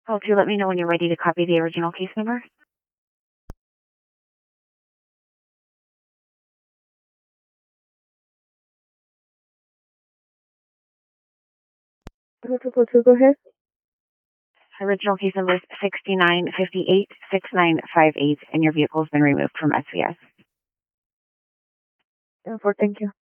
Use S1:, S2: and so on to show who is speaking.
S1: Call to let me know when you're ready to copy the original case number.
S2: Go ahead.
S1: Original case number is 69586958, and your vehicle has been removed from SVS.
S2: Thank you.